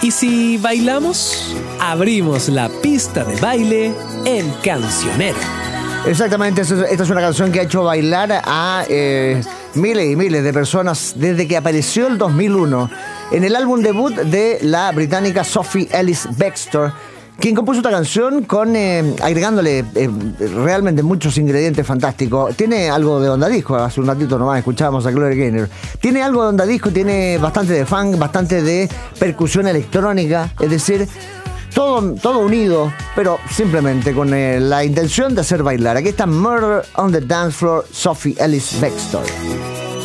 Y si bailamos, abrimos la pista de baile en Cancionero. Exactamente, esta es una canción que ha hecho bailar a miles y miles de personas desde que apareció el 2001 en el álbum debut de la británica Sophie Ellis-Bextor, quien compuso esta canción con agregándole realmente muchos ingredientes fantásticos. Tiene algo de onda disco, hace un ratito nomás escuchábamos a Gloria Gaynor. Tiene algo de onda disco, tiene bastante de funk, bastante de percusión electrónica, es decir, todo unido, pero simplemente con la intención de hacer bailar. Aquí está Murder on the Dance Floor, Sophie Ellis-Bextor.